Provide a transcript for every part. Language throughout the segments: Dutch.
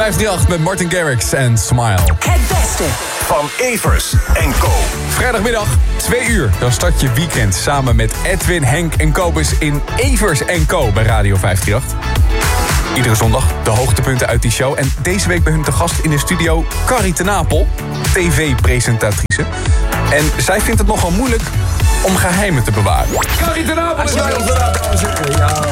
538 met Martin Garrix en Smile. Het beste van Evers en Co. Vrijdagmiddag, 2 uur. Dan start je weekend samen met Edwin, Henk en Kobus in Evers en Co. bij Radio 538. Iedere zondag de hoogtepunten uit die show. En deze week bij hun te gast in de studio Carrie ten Apel, tv-presentatrice. En zij vindt het nogal moeilijk om geheimen te bewaren. Carrie ten Apel is bij ons vandaag.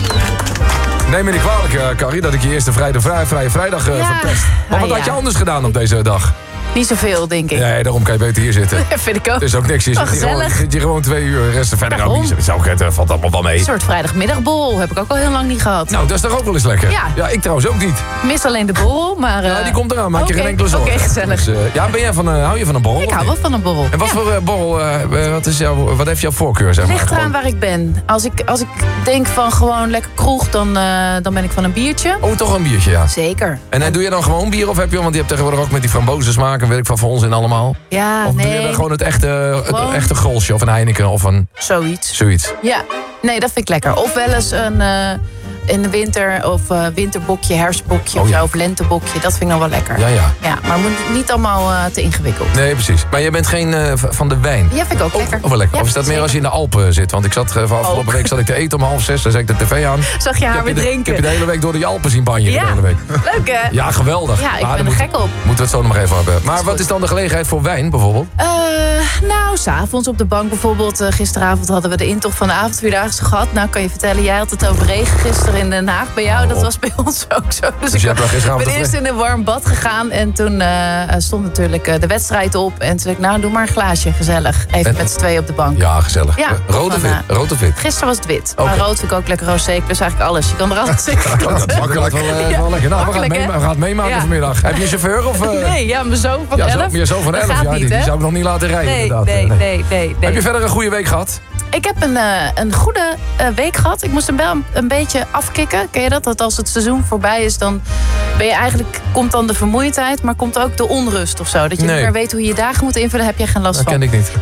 Neem me niet kwalijk, Carrie, dat ik je eerste vrije vrijdag verpest. Maar wat had je anders gedaan op deze dag? Niet zoveel, denk ik. Nee, daarom kan je beter hier zitten. Ja, vind ik ook. Het is ook niks. Je zit hier gewoon 2 uur. De rest verder ook niet. Het valt allemaal wel mee. Een soort vrijdagmiddagborrel heb ik ook al heel lang niet gehad. Nou, dat is toch ook wel eens lekker? Ja. Ik trouwens ook niet. Mis alleen de borrel, maar... Ja, die komt eraan. Maak je geen enkele zorgen. Oké, gezellig. Dus, ben jij hou je van een borrel? Ik hou wel van een borrel. En wat voor borrel, wat heeft jouw voorkeur, zeg maar? Ligt eraan waar ik ben. Als ik denk van gewoon lekker kroeg, dan ben ik van een biertje. Oh, toch een biertje, ja. Zeker. En doe je dan gewoon bier of heb je... Want je hebt tegenwoordig ook met die frambozen weet ik van voor ons in allemaal. Ja, of doe je dan gewoon het echte Grolsje of een Heineken of een... Zoiets. Ja. Nee, dat vind ik lekker. Of wel eens in de winter of winterbokje, herfstbokje of lentebokje. Dat vind ik nog wel lekker. Ja, maar het moet niet allemaal te ingewikkeld. Nee, precies. Maar je bent geen van de wijn? Ja, vind ik ook lekker. Of wel lekker. Ja, of is dat meer als je in de Alpen zit? Want ik zat afgelopen week te eten om 5:30. Dan zet ik de tv aan. Zag je haar weer drinken? Ik heb je de hele week door de Alpen zien banjeren. Ja, de hele week. Leuk hè? Ja, geweldig. Ja, ik ben er gek op. Moeten we het zo nog maar even hebben. Maar wat is dan de gelegenheid voor wijn bijvoorbeeld? Nou, 's avonds op de bank bijvoorbeeld. Gisteravond hadden we de intocht van de avondvierdaagse gehad. Nou, kan je vertellen, jij had het over regen gisteren in Den Haag bij jou. Dat was bij ons ook zo. Dus ik ben eerst in een warm bad gegaan. En toen stond natuurlijk de wedstrijd op. En toen zei ik, nou, doe maar een glaasje, gezellig. Even met z'n tweeën op de bank. Ja, gezellig. Ja, rood of wit? Gisteren was het wit. Okay. Maar rood vind ik ook lekker rosé. Dus eigenlijk alles. Je kan er alles in. Makkelijk. Wel lekker. Nou, we gaan het meemaken vanmiddag. Heb je een chauffeur? Of, Nee, ja, mijn zoon van 11. Je zoon van 11, die zou ik nog niet laten rijden inderdaad. Nee. Heb je verder een goede week gehad? Ik heb een goede week gehad. Ik moest hem wel een beetje afkicken. Ken je dat? Dat als het seizoen voorbij is, dan ben je eigenlijk... Komt dan de vermoeidheid, maar komt ook de onrust of zo. Dat je niet meer weet hoe je je dagen moet invullen. Heb jij geen last van? Dat ken ik niet.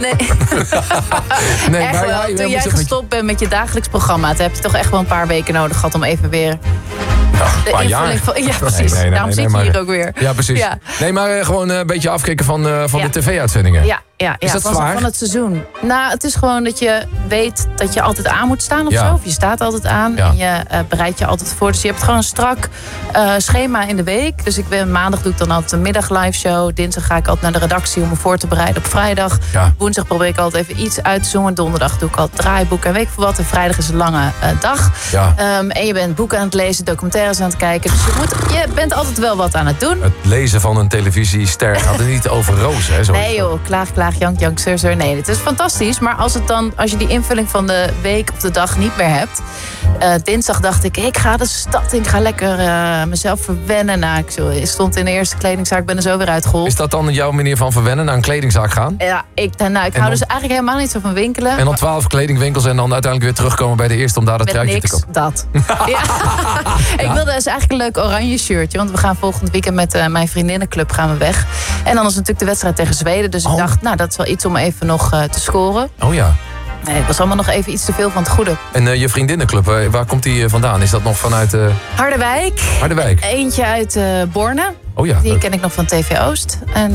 Nee. Echt wel. Toen jij gestopt bent met je dagelijks programma... toen heb je toch echt wel een paar weken nodig gehad om even weer... een paar jaar. Ja, precies. Daarom zit je hier ook weer. Ja, precies. Ja. Nee, maar gewoon een beetje afkicken van de tv-uitzendingen. Ja, is dat zwaar? Van het seizoen. Nou, het is gewoon dat je weet dat je altijd aan moet staan of zo. Of je staat altijd aan en je bereidt je altijd voor. Dus je hebt gewoon een strak schema in de week. Dus maandag doe ik dan altijd een middag live show. Dinsdag ga ik altijd naar de redactie om me voor te bereiden op vrijdag. Ja. Woensdag probeer ik altijd even iets uit te zoomen. Donderdag doe ik altijd draaiboeken en weet ik veel wat. En vrijdag is een lange dag. Ja. En je bent boeken aan het lezen, documentaires aan het kijken. Dus je bent altijd wel wat aan het doen. Het lezen van een televisiester gaat het niet over rozen, hè? Nee joh, klaag, jank, zeur. Nee, het is fantastisch. Maar als je die invulling van de week op de dag niet meer hebt... dinsdag dacht ik ga de stad in. Ik ga lekker mezelf verwennen. Nou, ik stond in de eerste kledingzaak, ben er zo weer uitgehold. Is dat dan jouw manier van verwennen, naar een kledingzaak gaan? Ja, ik hou dus eigenlijk helemaal niet zo van winkelen. En dan 12 kledingwinkels en dan uiteindelijk weer terugkomen bij de eerste om daar dat truitje te kopen. Dat. Ik wilde dus eigenlijk een leuk oranje shirtje. Want we gaan volgend weekend met mijn vriendinnenclub gaan we weg. En dan is natuurlijk de wedstrijd tegen Zweden. Dus ik dacht, nou, dat is wel iets om even nog te scoren. Oh ja. Nee, het was allemaal nog even iets te veel van het goede. En je vriendinnenclub, waar komt die vandaan? Is dat nog vanuit... Harderwijk. Eentje uit Borne. Oh ja, die ken ik nog van TV Oost. En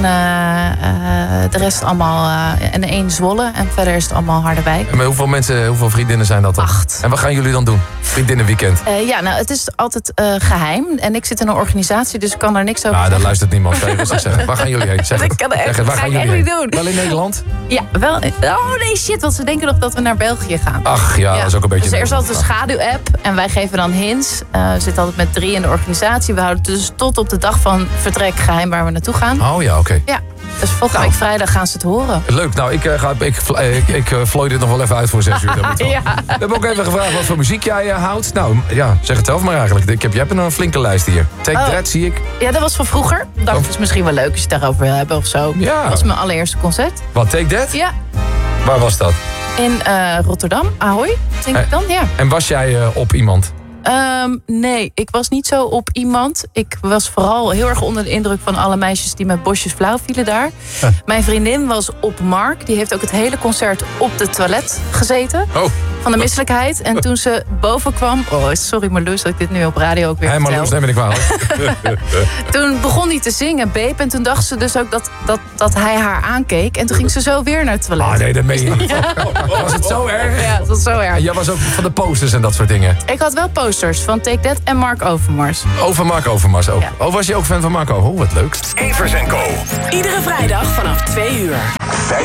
de rest allemaal... en één Zwolle. En verder is het allemaal Harderwijk. Maar hoeveel vriendinnen zijn dat dan? 8. En wat gaan jullie dan doen? Vriendinnenweekend? Nou, het is altijd geheim. En ik zit in een organisatie, dus ik kan daar niks over zeggen. Daar luistert niemand. Zeggen. Waar gaan jullie heen? Zeg het. Waar gaan jullie niet doen. Wel in Nederland? Ja, wel. Oh nee, shit. Want ze denken nog dat we naar België gaan. Ach ja, dat is ook een beetje... Dus er is altijd een schaduw-app. En wij geven dan hints. We zitten altijd met 3 in de organisatie. We houden dus tot op de dag van vertrek geheim waar we naartoe gaan. Oh ja, oké. Ja. Dus volgende week vrijdag gaan ze het horen. Leuk. Nou, ik vlooi dit nog wel even uit voor 6 uur. We hebben ook even gevraagd wat voor muziek jij houdt. Nou, ja, zeg het zelf maar eigenlijk. Je hebt een flinke lijst hier. Take That zie ik. Ja, dat was van vroeger. Dacht het is misschien wel leuk als je het daarover wil hebben of zo. Ja. Dat was mijn allereerste concert. Wat, Take That? Ja. Waar was dat? In Rotterdam, Ahoy, denk ik dan, ja. En was jij op iemand? Nee, ik was niet zo op iemand. Ik was vooral heel erg onder de indruk van alle meisjes die met bosjes flauw vielen daar. Mijn vriendin was op Mark. Die heeft ook het hele concert op de toilet gezeten. Oh. van de misselijkheid. En toen ze boven kwam... Oh, sorry Marloes dat ik dit nu op radio ook weer vertel. Marloes, neem me niet kwalijk. Toen begon hij te zingen, Beep. En toen dacht ze dus ook dat hij haar aankeek. En toen ging ze zo weer naar het toilet. Ah nee, dat meen je niet. Ja. Was het zo erg? Ja, het was zo erg. En jij was ook van de posters en dat soort dingen? Ik had wel posters van Take That en Mark Overmars. Van Mark Overmars ook. Ja. Oh, was je ook fan van Marco? Oh, wat leuk. Evers & Co. Iedere vrijdag vanaf 2 uur.